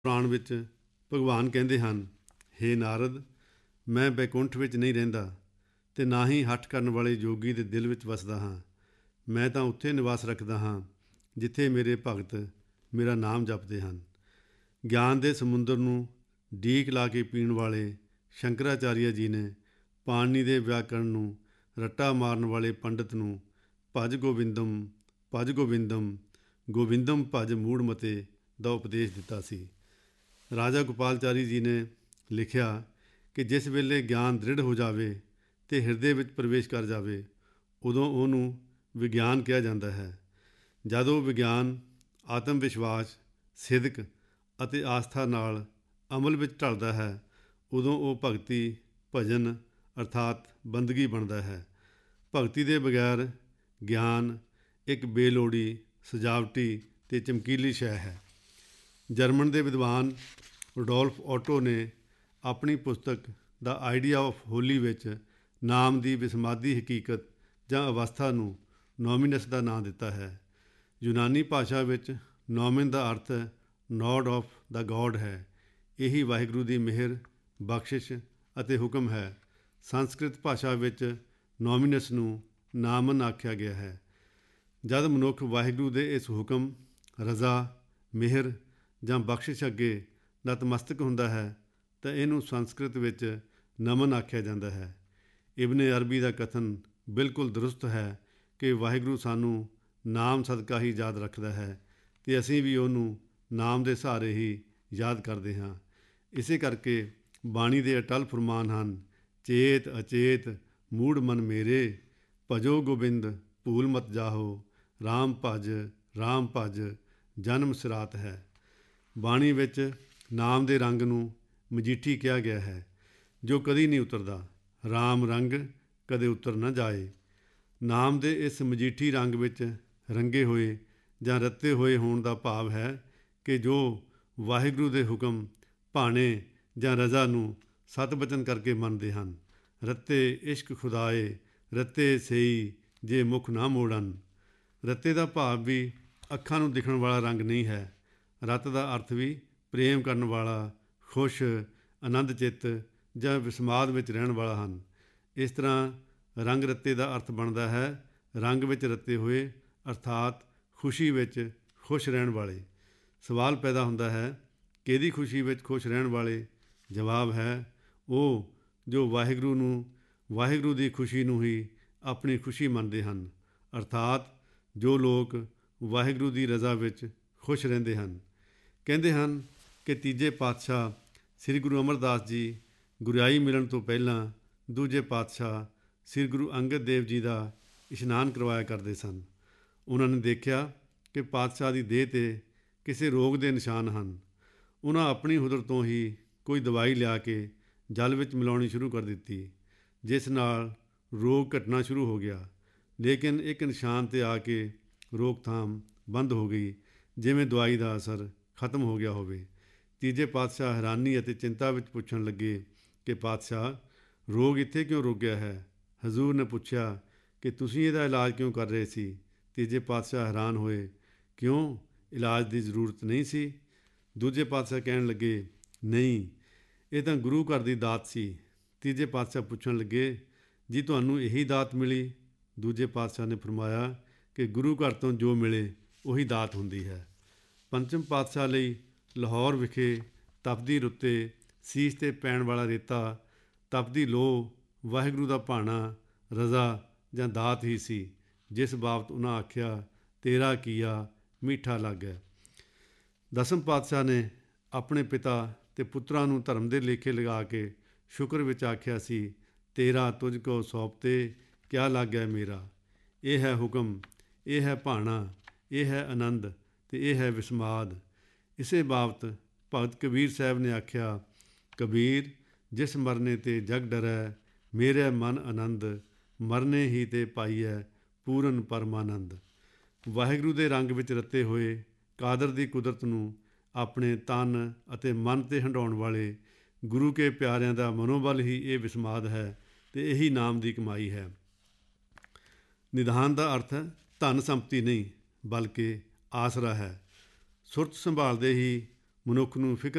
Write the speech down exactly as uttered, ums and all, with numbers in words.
ਪੁਰਾਣ ਵਿੱਚ ਭਗਵਾਨ ਕਹਿੰਦੇ ਹਨ, ਹੇ ਨਾਰਦ, ਮੈਂ ਬੈਕੁੰਠ ਵਿੱਚ ਨਹੀਂ ਰਹਿੰਦਾ ਅਤੇ ਨਾ ਹੀ ਹੱਠ ਕਰਨ ਵਾਲੇ ਯੋਗੀ ਦੇ ਦਿਲ ਵਿੱਚ ਵਸਦਾ ਹਾਂ। ਮੈਂ ਤਾਂ ਉੱਥੇ ਨਿਵਾਸ ਰੱਖਦਾ ਹਾਂ ਜਿੱਥੇ ਮੇਰੇ ਭਗਤ ਮੇਰਾ ਨਾਮ ਜਪਦੇ ਹਨ। ਗਿਆਨ ਦੇ ਸਮੁੰਦਰ ਨੂੰ ਡੀਕ ਲਾ ਕੇ ਪੀਣ ਵਾਲੇ ਸ਼ੰਕਰਾਚਾਰੀਆ ਜੀ ਨੇ ਪਾਣਿਨੀ ਦੇ ਵਿਆਕਰਣ ਨੂੰ ਰੱਟਾ ਮਾਰਨ ਵਾਲੇ ਪੰਡਿਤ ਨੂੰ ਭਜ ਗੋਬਿੰਦਮ ਭਜ ਗੋਬਿੰਦਮ ਗੋਬਿੰਦਮ ਭਜ ਮੂੜ ਮਤੇ ਦਾ ਉਪਦੇਸ਼ ਦਿੱਤਾ ਸੀ। ਰਾਜਾ ਗੋਪਾਲਚਾਰੀ ਜੀ ਨੇ ਲਿਖਿਆ ਕਿ ਜਿਸ ਵੇਲੇ ਗਿਆਨ ਦ੍ਰਿੜ ਹੋ ਜਾਵੇ ਅਤੇ ਹਿਰਦੇ ਵਿੱਚ ਪ੍ਰਵੇਸ਼ ਕਰ ਜਾਵੇ, ਉਦੋਂ ਉਹਨੂੰ ਵਿਗਿਆਨ ਕਿਹਾ ਜਾਂਦਾ ਹੈ। ਜਦ ਉਹ ਵਿਗਿਆਨ ਆਤਮ ਵਿਸ਼ਵਾਸ, ਸਿਦਕ ਅਤੇ ਆਸਥਾ ਨਾਲ ਅਮਲ ਵਿੱਚ ਢਲਦਾ ਹੈ, ਉਦੋਂ ਉਹ ਭਗਤੀ ਭਜਨ ਅਰਥਾਤ ਬੰਦਗੀ ਬਣਦਾ ਹੈ। ਭਗਤੀ ਦੇ ਬਗੈਰ ਗਿਆਨ ਇੱਕ ਬੇਲੋੜੀ, ਸਜਾਵਟੀ ਅਤੇ ਚਮਕੀਲੀ ਸ਼ੈ ਹੈ। ਜਰਮਨ ਦੇ ਵਿਦਵਾਨ ਰੁਡੋਲਫ ਓਟੋ ਨੇ ਆਪਣੀ ਪੁਸਤਕ ਦਾ ਆਈਡੀਆ ਆਫ ਹੋਲੀ ਵਿੱਚ ਨਾਮ ਦੀ ਵਿਸਮਾਦੀ ਹਕੀਕਤ ਜਾਂ ਅਵਸਥਾ ਨੂੰ ਨੋਮੀਨਸ ਦਾ ਨਾਂ ਦਿੱਤਾ ਹੈ। ਯੂਨਾਨੀ ਭਾਸ਼ਾ ਵਿੱਚ ਨੋਮਨ ਦਾ ਅਰਥ ਨੋਡ ਆਫ ਦਾ ਗੋਡ ਹੈ। ਇਹੀ ਵਾਹਿਗੁਰੂ ਦੀ ਮਿਹਰ, ਬਖਸ਼ਿਸ਼ ਅਤੇ ਹੁਕਮ ਹੈ। ਸੰਸਕ੍ਰਿਤ ਭਾਸ਼ਾ ਵਿੱਚ ਨੋਮੀਨਸ ਨੂੰ ਨਾਮਨ ਆਖਿਆ ਗਿਆ ਹੈ। ਜਦ ਮਨੁੱਖ ਵਾਹਿਗੁਰੂ ਦੇ ਇਸ ਹੁਕਮ, ਰਜ਼ਾ, ਮਿਹਰ ਜਾਂ ਬਖਸ਼ਿਸ਼ ਅੱਗੇ ਨਤਮਸਤਕ ਹੁੰਦਾ ਹੈ ਤਾਂ ਇਹਨੂੰ ਸੰਸਕ੍ਰਿਤ ਵਿੱਚ ਨਮਨ ਆਖਿਆ ਜਾਂਦਾ ਹੈ। ਇਬਨ ਅਰਬੀ ਦਾ ਕਥਨ ਬਿਲਕੁਲ ਦਰੁਸਤ ਹੈ ਕਿ ਵਾਹਿਗੁਰੂ ਸਾਨੂੰ ਨਾਮ ਸਦਕਾ ਹੀ ਯਾਦ ਰੱਖਦਾ ਹੈ ਅਤੇ ਅਸੀਂ ਵੀ ਉਹਨੂੰ ਨਾਮ ਦੇ ਸਹਾਰੇ ਹੀ ਯਾਦ ਕਰਦੇ ਹਾਂ। ਇਸੇ ਕਰਕੇ ਬਾਣੀ ਦੇ ਅਟਲ ਫੁਰਮਾਨ ਹਨ, ਚੇਤ ਅਚੇਤ ਮੂੜ ਮਨ ਮੇਰੇ, ਭਜੋ ਗੋਬਿੰਦ ਭੂਲ ਮਤ ਜਾਹੋ, ਰਾਮ ਭਜ ਰਾਮ ਭਜ ਜਨਮ ਸਿਰਾਤ ਹੈ। ਬਾਣੀ ਵਿੱਚ ਨਾਮ ਦੇ ਰੰਗ ਨੂੰ ਮਜੀਠੀ ਕਿਹਾ ਗਿਆ ਹੈ, ਜੋ ਕਦੀ ਨਹੀਂ ਉਤਰਦਾ। ਰਾਮ ਰੰਗ ਕਦੇ ਉਤਰ ਨਾ ਜਾਏ। ਨਾਮ ਦੇ ਇਸ ਮਜੀਠੀ ਰੰਗ ਵਿੱਚ ਰੰਗੇ ਹੋਏ ਜਾਂ ਰੱਤੇ ਹੋਏ ਹੋਣ ਦਾ ਭਾਵ ਹੈ ਕਿ ਜੋ ਵਾਹਿਗੁਰੂ ਦੇ ਹੁਕਮ, ਭਾਣੇ ਜਾਂ ਰਜ਼ਾ ਨੂੰ ਸਤਬਚਨ ਕਰਕੇ ਮੰਨਦੇ ਹਨ। ਰੱਤੇ ਇਸ਼ਕ ਖੁਦਾਏ, ਰੱਤੇ ਸਈ ਜੇ ਮੁਖ ਨਾ ਮੋੜਨ। ਰੱਤੇ ਦਾ ਭਾਵ ਵੀ ਅੱਖਾਂ ਨੂੰ ਦਿਖਣ ਵਾਲਾ ਰੰਗ ਨਹੀਂ ਹੈ। ਰੱਤ ਦਾ ਅਰਥ ਵੀ ਪ੍ਰੇਮ ਕਰਨ ਵਾਲਾ, ਖੁਸ਼, ਆਨੰਦ ਚਿੱਤ ਜਾਂ ਵਿਸਮਾਦ ਵਿੱਚ ਰਹਿਣ ਵਾਲਾ ਹਨ। ਇਸ ਤਰ੍ਹਾਂ ਰੰਗ ਰੱਤੇ ਦਾ ਅਰਥ ਬਣਦਾ ਹੈ ਰੰਗ ਵਿੱਚ ਰੱਤੇ ਹੋਏ ਅਰਥਾਤ ਖੁਸ਼ੀ ਵਿੱਚ ਖੁਸ਼ ਰਹਿਣ ਵਾਲੇ। ਸਵਾਲ ਪੈਦਾ ਹੁੰਦਾ ਹੈ, ਕਿਹਦੀ ਖੁਸ਼ੀ ਵਿੱਚ ਖੁਸ਼ ਰਹਿਣ ਵਾਲੇ? ਜਵਾਬ ਹੈ, ਉਹ ਜੋ ਵਾਹਿਗੁਰੂ ਨੂੰ, ਵਾਹਿਗੁਰੂ ਦੀ ਖੁਸ਼ੀ ਨੂੰ ਹੀ ਆਪਣੀ ਖੁਸ਼ੀ ਮੰਨਦੇ ਹਨ, ਅਰਥਾਤ ਜੋ ਲੋਕ ਵਾਹਿਗੁਰੂ ਦੀ ਰਜ਼ਾ ਵਿੱਚ ਖੁਸ਼ ਰਹਿੰਦੇ ਹਨ। ਕਹਿੰਦੇ ਹਨ ਕਿ ਤੀਜੇ ਪਾਤਸ਼ਾਹ ਸ੍ਰੀ ਗੁਰੂ ਅਮਰਦਾਸ ਜੀ ਗੁਰਿਆਈ ਮਿਲਣ ਤੋਂ ਪਹਿਲਾਂ ਦੂਜੇ ਪਾਤਸ਼ਾਹ ਸ੍ਰੀ ਗੁਰੂ ਅੰਗਦ ਦੇਵ ਜੀ ਦਾ ਇਸ਼ਨਾਨ ਕਰਵਾਇਆ ਕਰਦੇ ਸਨ। ਉਹਨਾਂ ਨੇ ਦੇਖਿਆ ਕਿ ਪਾਤਸ਼ਾਹ ਦੀ ਦੇਹ 'ਤੇ ਕਿਸੇ ਰੋਗ ਦੇ ਨਿਸ਼ਾਨ ਹਨ। ਉਹਨਾਂ ਆਪਣੀ ਹੁਦਰ ਤੋਂ ਹੀ ਕੋਈ ਦਵਾਈ ਲਿਆ ਕੇ ਜਲ ਵਿੱਚ ਮਿਲਾਉਣੀ ਸ਼ੁਰੂ ਕਰ ਦਿੱਤੀ, ਜਿਸ ਨਾਲ ਰੋਗ ਘਟਣਾ ਸ਼ੁਰੂ ਹੋ ਗਿਆ। ਲੇਕਿਨ ਇੱਕ ਨਿਸ਼ਾਨ 'ਤੇ ਆ ਕੇ ਰੋਕਥਾਮ ਬੰਦ ਹੋ ਗਈ, ਜਿਵੇਂ ਦਵਾਈ ਦਾ ਅਸਰ ਖਤਮ ਹੋ ਗਿਆ ਹੋਵੇ। ਤੀਜੇ ਪਾਤਸ਼ਾਹ ਹੈਰਾਨੀ ਅਤੇ ਚਿੰਤਾ ਵਿੱਚ ਪੁੱਛਣ ਲੱਗੇ ਕਿ ਪਾਤਸ਼ਾਹ, ਰੋਗ ਇੱਥੇ ਕਿਉਂ ਰੁਕ ਗਿਆ ਹੈ? ਹਜ਼ੂਰ ਨੇ ਪੁੱਛਿਆ ਕਿ ਤੁਸੀਂ ਇਹਦਾ ਇਲਾਜ ਕਿਉਂ ਕਰ ਰਹੇ ਸੀ? ਤੀਜੇ ਪਾਤਸ਼ਾਹ ਹੈਰਾਨ ਹੋਏ, ਕਿਉਂ, ਇਲਾਜ ਦੀ ਜ਼ਰੂਰਤ ਨਹੀਂ ਸੀ? ਦੂਜੇ ਪਾਤਸ਼ਾਹ ਕਹਿਣ ਲੱਗੇ, ਨਹੀਂ, ਇਹ ਤਾਂ ਗੁਰੂ ਘਰ ਦੀ ਦਾਤ ਸੀ। ਤੀਜੇ ਪਾਤਸ਼ਾਹ ਪੁੱਛਣ ਲੱਗੇ, ਜੀ ਤੁਹਾਨੂੰ ਇਹੀ ਦਾਤ ਮਿਲੀ? ਦੂਜੇ ਪਾਤਸ਼ਾਹ ਨੇ ਫਰਮਾਇਆ ਕਿ ਗੁਰੂ ਘਰ ਤੋਂ ਜੋ ਮਿਲੇ ਉਹੀ ਦਾਤ ਹੁੰਦੀ ਹੈ। ਪੰਚਮ ਪਾਤਸ਼ਾਹ ਲਈ ਲਾਹੌਰ ਵਿਖੇ ਤਪਦੀ ਰੁੱਤੇ ਸੀਸ 'ਤੇ ਪੈਣ ਵਾਲਾ ਰੇਤਾ, ਤਪਦੀ ਲੋਹ ਵਾਹਿਗੁਰੂ ਦਾ ਭਾਣਾ, ਰਜ਼ਾ ਜਾਂ ਦਾਤ ਹੀ ਸੀ, ਜਿਸ ਬਾਬਤ ਉਹਨਾਂ ਆਖਿਆ, ਤੇਰਾ ਕੀਆ ਮਿੱਠਾ ਲੱਗੈ। ਦਸਮ ਪਾਤਸ਼ਾਹ ਨੇ ਆਪਣੇ ਪਿਤਾ ਅਤੇ ਪੁੱਤਰਾਂ ਨੂੰ ਧਰਮ ਦੇ ਲੇਖੇ ਲਗਾ ਕੇ ਸ਼ੁਕਰ ਵਿੱਚ ਆਖਿਆ ਸੀ, ਤੇਰਾ ਤੁਝ ਕੋ ਸੌਂਪਤੇ ਕਿਆ ਲੱਗੈ ਮੇਰਾ। ਇਹ ਹੈ ਹੁਕਮ, ਇਹ ਹੈ ਭਾਣਾ, ਇਹ ਹੈ ਆਨੰਦ ਅਤੇ ਇਹ ਹੈ ਵਿਸਮਾਦ। ਇਸੇ ਬਾਬਤ ਭਗਤ ਕਬੀਰ ਸਾਹਿਬ ਨੇ ਆਖਿਆ, ਕਬੀਰ ਜਿਸ ਮਰਨੇ 'ਤੇ ਜਗ ਡਰੈ, ਮੇਰੇ ਮਨ ਆਨੰਦ, ਮਰਨੇ ਹੀ 'ਤੇ ਪਾਈਐ ਪੂਰਨ ਪਰਮਾਨੰਦ। ਵਾਹਿਗੁਰੂ ਦੇ ਰੰਗ ਵਿੱਚ ਰੱਤੇ ਹੋਏ ਕਾਦਰ ਦੀ ਕੁਦਰਤ ਨੂੰ ਆਪਣੇ ਤਨ ਅਤੇ ਮਨ 'ਤੇ ਹੰਢਾਉਣ ਵਾਲੇ ਗੁਰੂ ਕੇ ਪਿਆਰਿਆਂ ਦਾ ਮਨੋਬਲ ਹੀ ਇਹ ਵਿਸਮਾਦ ਹੈ ਅਤੇ ਇਹੀ ਨਾਮ ਦੀ ਕਮਾਈ ਹੈ। ਨਿਧਾਨ ਦਾ ਅਰਥ ਧਨ ਸੰਪਤੀ ਨਹੀਂ, ਬਲਕਿ ਆਸਰਾ ਹੈ। ਸੁਰਤ ਸੰਭਾਲਦੇ ਹੀ ਮਨੁੱਖ ਨੂੰ ਫਿਕਰ